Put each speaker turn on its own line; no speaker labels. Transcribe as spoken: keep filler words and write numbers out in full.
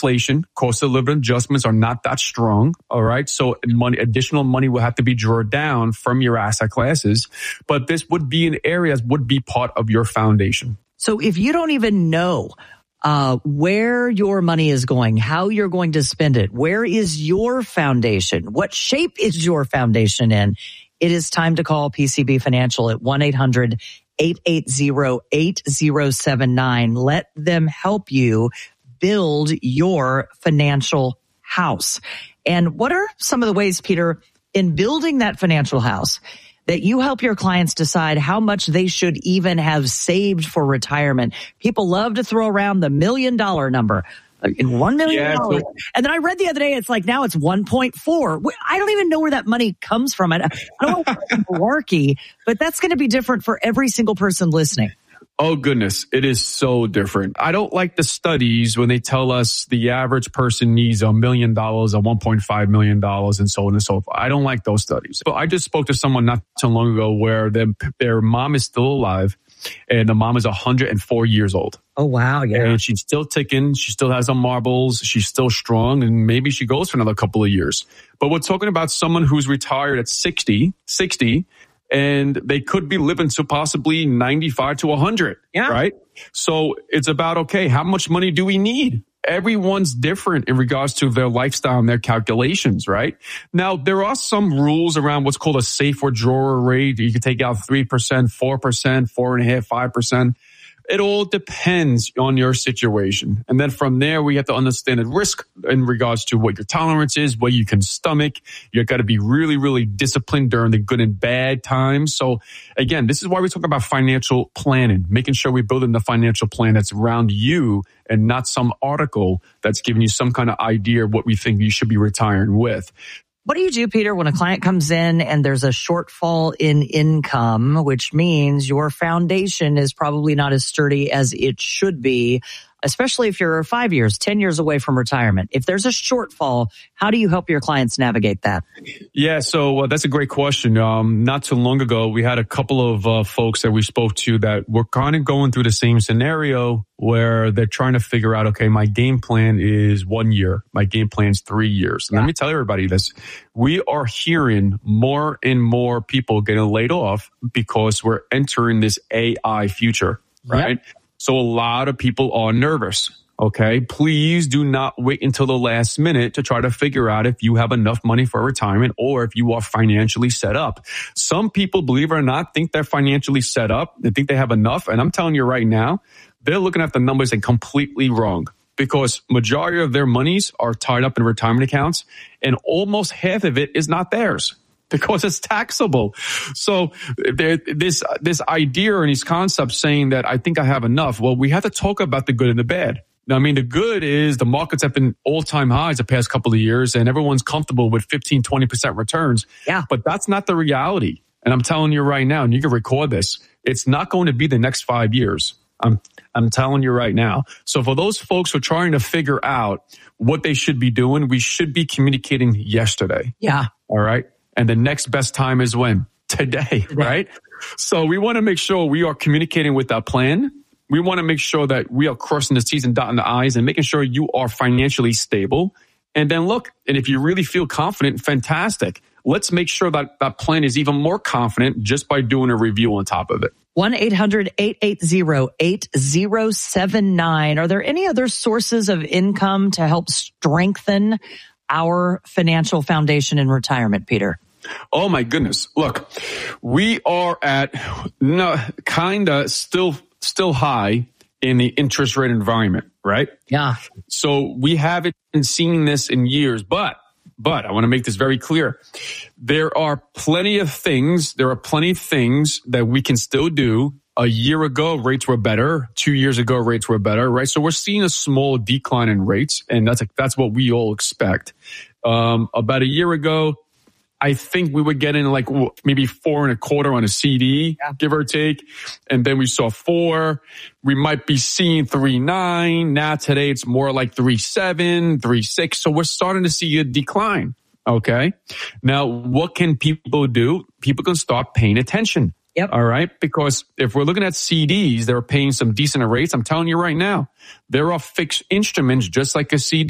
inflation. Cost of living adjustments are not that strong. All right. So money, additional money will have to be drawn down from your asset classes. But this would be an area that would be part of your foundation.
So if you don't even know uh, where your money is going, how you're going to spend it, where is your foundation? What shape is your foundation in? It is time to call P C B Financial at one eight hundred eight eight zero eight zero seven nine. Let them help you build your financial house. And what are some of the ways, Peter, in building that financial house that you help your clients decide how much they should even have saved for retirement? People love to throw around the million dollar number. In one million dollars. Yeah, and then I read the other day, it's like now it's one point four. I don't even know where that money comes from. I don't want to be malarkey, but that's going to be different for every single person listening.
Oh, goodness. It is so different. I don't like the studies when they tell us the average person needs a million dollars or one point five million dollars and so on and so forth. I don't like those studies. But I just spoke to someone not too long ago where their, their mom is still alive and the mom is one hundred four years old.
Oh, wow. Yeah.
And she's still ticking. She still has some marbles. She's still strong. And maybe she goes for another couple of years. But we're talking about someone who's retired at sixty, sixty, and they could be living to possibly ninety-five to one hundred.
Yeah.
Right? So it's about, okay, how much money do we need? Everyone's different in regards to their lifestyle and their calculations, right? Now, there are some rules around what's called a safe withdrawal rate. You can take out three percent, four percent, four point five percent, five percent. It all depends on your situation. And then from there, we have to understand the risk in regards to what your tolerance is, what you can stomach. You've got to be really, really disciplined during the good and bad times. So again, this is why we talk about financial planning, making sure we're building the financial plan that's around you and not some article that's giving you some kind of idea of what we think you should be retiring with.
What do you do, Peter, when a client comes in and there's a shortfall in income, which means your foundation is probably not as sturdy as it should be, especially if you're five years, ten years away from retirement? If there's a shortfall, how do you help your clients navigate that?
Yeah, so uh, that's a great question. Um, not too long ago, we had a couple of uh, folks that we spoke to that were kind of going through the same scenario where they're trying to figure out, okay, my game plan is one year. My game plan is three years. And yeah. Let me tell everybody this. We are hearing more and more people getting laid off because we're entering this A I future, right? Yep. So a lot of people are nervous. Okay. Please do not wait until the last minute to try to figure out if you have enough money for retirement or if you are financially set up. Some people, believe it or not, think they're financially set up. They think they have enough. And I'm telling you right now, they're looking at the numbers and completely wrong because majority of their monies are tied up in retirement accounts and almost half of it is not theirs. Because it's taxable. So there, this this idea and these concepts saying that I think I have enough. Well, we have to talk about the good and the bad. Now, I mean, the good is the markets have been all-time highs the past couple of years, and everyone's comfortable with fifteen, twenty percent returns.
Yeah.
But that's not the reality. And I'm telling you right now, and you can record this, it's not going to be the next five years. I'm I'm telling you right now. So for those folks who are trying to figure out what they should be doing, we should be communicating yesterday.
Yeah.
All right. And the next best time is when? Today, Today, right? So we want to make sure we are communicating with our plan. We want to make sure that we are crossing the T's and dotting the I's and making sure you are financially stable. And then look, and if you really feel confident, fantastic. Let's make sure that that plan is even more confident just by doing a review on top of it.
one eight hundred eight eight zero eight zero seven nine. Are there any other sources of income to help strengthen our financial foundation in retirement, Peter?
Oh my goodness. Look, we are at no, kind of still, still high in the interest rate environment, right?
Yeah.
So we haven't seen this in years, but, but I want to make this very clear. There are plenty of things, there are plenty of things that we can still do. A year ago, rates were better. Two years ago, rates were better, right? So we're seeing a small decline in rates, and that's that's what we all expect. Um, about a year ago, I think we were getting like maybe four and a quarter on a C D, yeah. give or take. And then we saw four. We might be seeing three nine. Now today it's more like three seven, three six. So we're starting to see a decline. Okay. Now, what can people do? People can start paying attention.
Yep.
All right. Because if we're looking at C Ds, they're paying some decent rates. I'm telling you right now, there are fixed instruments just like a C D.